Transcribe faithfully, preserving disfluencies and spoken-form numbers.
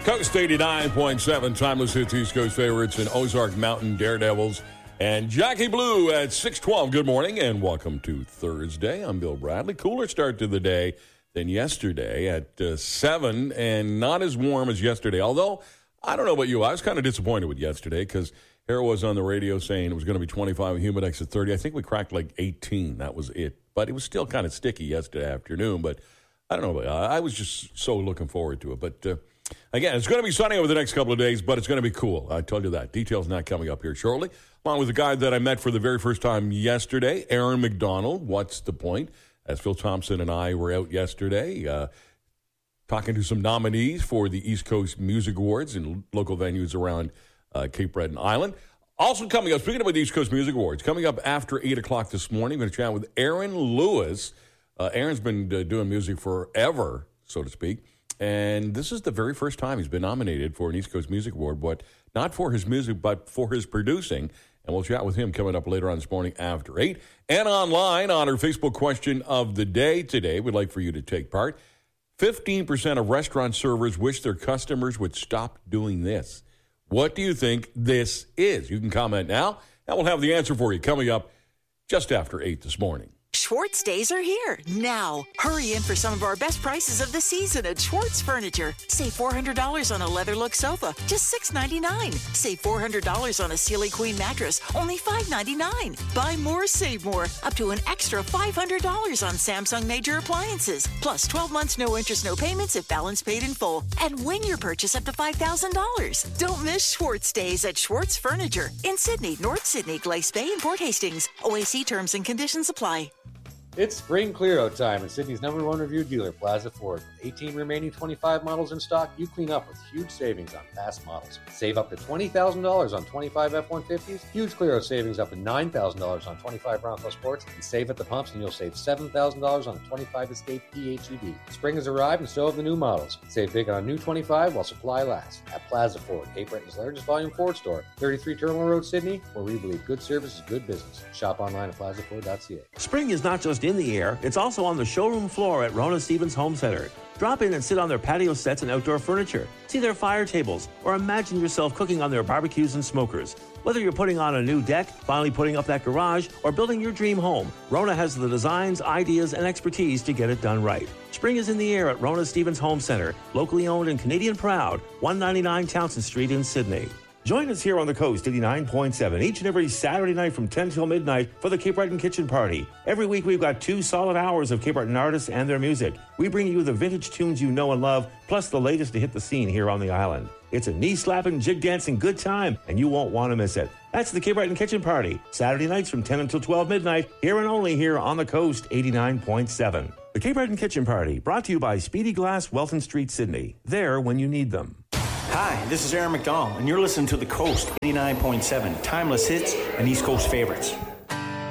Coast eighty-nine point seven, Timeless Hits, East Coast favorites, and Ozark Mountain Daredevils. And Jackie Blue at six twelve. Good morning and welcome to Thursday. I'm Bill Bradley. Cooler start to the day than yesterday at uh, seven, and not as warm as yesterday. Although, I don't know about you, I was kind of disappointed with yesterday because here it was on the radio saying it was going to be twenty-five, Humidex at thirty. I think we cracked like eighteen. That was it. But it was still kind of sticky yesterday afternoon. But I don't know. I was just so looking forward to it. But uh, again, it's going to be sunny over the next couple of days, but it's going to be cool. I told you that. Details not coming up here shortly. Along with a guy that I met for the very first time yesterday, Aaron McDonald. What's the point? As Phil Thompson and I were out yesterday uh, talking to some nominees for the East Coast Music Awards in local venues around uh, Cape Breton Island. Also coming up, speaking about the East Coast Music Awards, coming up after eight o'clock this morning, I'm going to chat with Aaron Lewis. Uh, Aaron's been uh, doing music forever, so to speak. And this is the very first time he's been nominated for an East Coast Music Award, but not for his music, but for his producing. And we'll chat with him coming up later on this morning after eight. And online on our Facebook question of the day today, we'd like for you to take part. fifteen percent of restaurant servers wish their customers would stop doing this. What do you think this is? You can comment now, and we'll have the answer for you coming up just after eight this morning. Schwartz Days are here now. Hurry in for some of our best prices of the season at Schwartz Furniture. Save four hundred dollars on a leather look sofa, just six ninety-nine. Save four hundred dollars on a Sealy Queen mattress, only five ninety-nine. Buy more, save more, up to an extra five hundred dollars on Samsung major appliances. Plus twelve months, no interest, no payments if balance paid in full. And win your purchase up to five thousand dollars. Don't miss Schwartz Days at Schwartz Furniture in Sydney, North Sydney, Glace Bay, and Port Hastings. O A C terms and conditions apply. It's spring clear-out time at Sydney's number one review dealer, Plaza Ford. With eighteen remaining twenty-five models in stock, you clean up with huge savings on past models. Save up to twenty thousand dollars on twenty-five F one fifties, huge clear-out savings up to nine thousand dollars on twenty-five Bronco Sports, and save at the pumps and you'll save seven thousand dollars on a twenty-five Escape P H E V. Spring has arrived and so have the new models. Save big on a new twenty-five while supply lasts. At Plaza Ford, Cape Breton's largest volume Ford store, thirty-three Terminal Road, Sydney, where we believe good service is good business. Shop online at plaza ford dot c a. Spring is not just in the air, it's also on the showroom floor at Rona Stevens Home Center. Drop in and sit on their patio sets and outdoor furniture. See their fire tables, or imagine yourself cooking on their barbecues and smokers. Whether you're putting on a new deck, finally putting up that garage, or building your dream home, Rona has the designs, ideas, and expertise to get it done right. Spring is in the air at Rona Stevens Home Center, locally owned and Canadian proud, one ninety-nine Townsend Street in Sydney. Join us here on the Coast eighty-nine point seven each and every Saturday night from ten till midnight for the Cape Breton Kitchen Party. Every week we've got two solid hours of Cape Breton artists and their music. We bring you the vintage tunes you know and love, plus the latest to hit the scene here on the island. It's a knee-slapping, jig-dancing good time, and you won't want to miss it. That's the Cape Breton Kitchen Party, Saturday nights from ten until twelve midnight, here and only here on the Coast eighty-nine point seven. The Cape Breton Kitchen Party, brought to you by Speedy Glass, Welton Street, Sydney. There when you need them. Hi, this is Aaron McDonald, and you're listening to The Coast eighty-nine point seven, timeless hits and East Coast favorites.